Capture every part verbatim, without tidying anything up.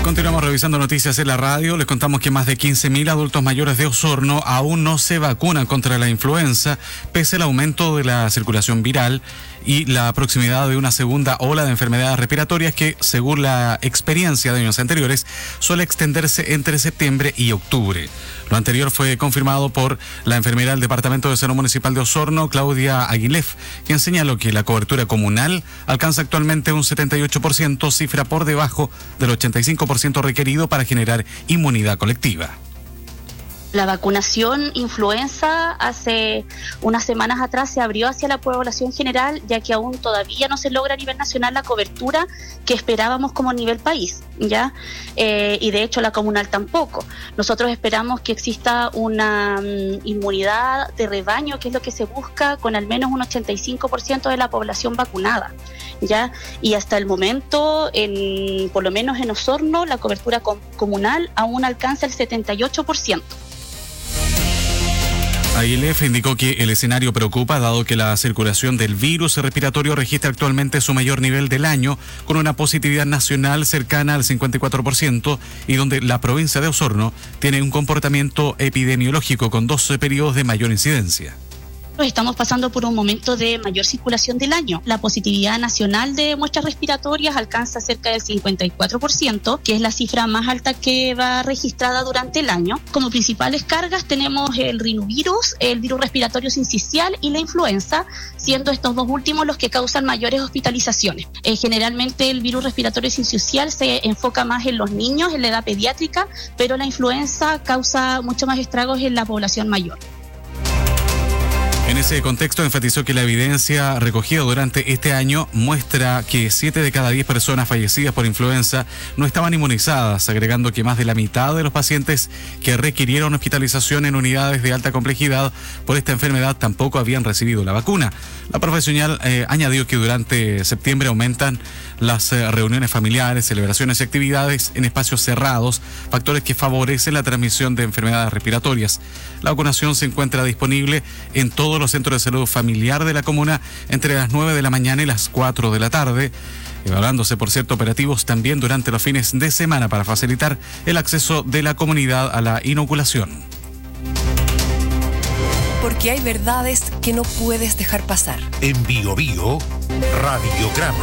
Continuamos revisando noticias en la radio. Les contamos que más de quince mil adultos mayores de Osorno aún no se vacunan contra la influenza, pese al aumento de la circulación viral y la proximidad de una segunda ola de enfermedades respiratorias que, según la experiencia de años anteriores, suele extenderse entre septiembre y octubre. Lo anterior fue confirmado por la enfermera del Departamento de Salud Municipal de Osorno, Claudia Aguilef, quien señaló que la cobertura comunal alcanza actualmente un setenta y ocho por ciento, cifra por debajo del ochenta y cinco por ciento requerido para generar inmunidad colectiva. La vacunación influenza hace unas semanas atrás se abrió hacia la población general, ya que aún todavía no se logra a nivel nacional la cobertura que esperábamos como nivel país, ¿ya? Eh, y de hecho la comunal tampoco. Nosotros esperamos que exista una um, inmunidad de rebaño, que es lo que se busca, con al menos un ochenta y cinco por ciento de la población vacunada, ¿ya? Y hasta el momento, en, por lo menos en Osorno, la cobertura com- comunal aún alcanza el setenta y ocho por ciento. Aguilef indicó que el escenario preocupa dado que la circulación del virus respiratorio registra actualmente su mayor nivel del año, con una positividad nacional cercana al cincuenta y cuatro por ciento y donde la provincia de Osorno tiene un comportamiento epidemiológico con dos periodos de mayor incidencia. Estamos pasando por un momento de mayor circulación del año. La positividad nacional de muestras respiratorias alcanza cerca del cincuenta y cuatro por ciento, que es la cifra más alta que va registrada durante el año. Como principales cargas tenemos el rinovirus, el virus respiratorio sincicial y la influenza, siendo estos dos últimos los que causan mayores hospitalizaciones. Eh, generalmente el virus respiratorio sincicial se enfoca más en los niños, en la edad pediátrica, pero la influenza causa mucho más estragos en la población mayor. En ese contexto enfatizó que la evidencia recogida durante este año muestra que siete de cada diez personas fallecidas por influenza no estaban inmunizadas, agregando que más de la mitad de los pacientes que requirieron hospitalización en unidades de alta complejidad por esta enfermedad tampoco habían recibido la vacuna. La profesional eh, añadió que durante septiembre aumentan las eh, reuniones familiares, celebraciones y actividades en espacios cerrados, factores que favorecen la transmisión de enfermedades respiratorias. La vacunación se encuentra disponible en todos los centros de salud familiar de la comuna entre las nueve de la mañana y las cuatro de la tarde, evaluándose por cierto operativos también durante los fines de semana para facilitar el acceso de la comunidad a la inoculación. Porque hay verdades que no puedes dejar pasar. En Bio Bio, Radiograma.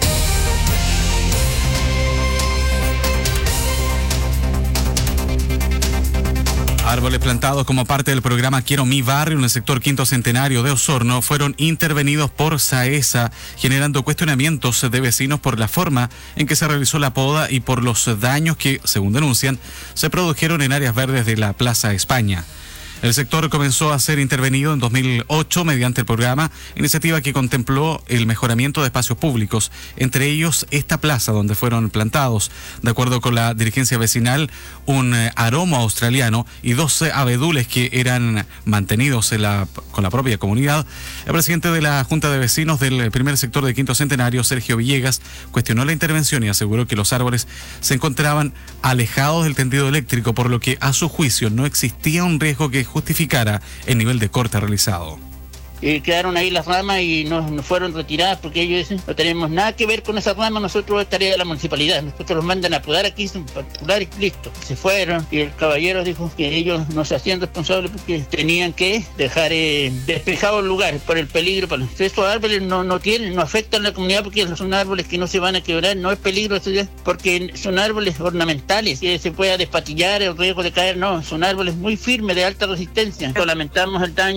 Árboles plantados como parte del programa Quiero Mi Barrio en el sector Quinto Centenario de Osorno fueron intervenidos por SAESA, generando cuestionamientos de vecinos por la forma en que se realizó la poda y por los daños que, según denuncian, se produjeron en áreas verdes de la Plaza España. El sector comenzó a ser intervenido en dos mil ocho mediante el programa, iniciativa que contempló el mejoramiento de espacios públicos, entre ellos esta plaza donde fueron plantados, de acuerdo con la dirigencia vecinal, un aromo australiano y doce abedules que eran mantenidos en la, con la propia comunidad. El presidente de la Junta de Vecinos del primer sector de Quinto Centenario, Sergio Villegas, cuestionó la intervención y aseguró que los árboles se encontraban alejados del tendido eléctrico, por lo que a su juicio no existía un riesgo que justificara el nivel de corte realizado. Eh, quedaron ahí las ramas y no, no fueron retiradas porque ellos dicen no tenemos nada que ver con esas ramas, nosotros es tarea de la municipalidad, nosotros los mandan a podar aquí, son particulares, listo. Se fueron y el caballero dijo que ellos no se hacían responsables porque tenían que dejar eh, despejado el lugar por el peligro. Para... Estos árboles no, no tienen, no afectan a la comunidad porque son árboles que no se van a quebrar, no es peligro porque son árboles ornamentales, que se pueda despatillar, el riesgo de caer, no, son árboles muy firmes, de alta resistencia. Lamentamos el daño.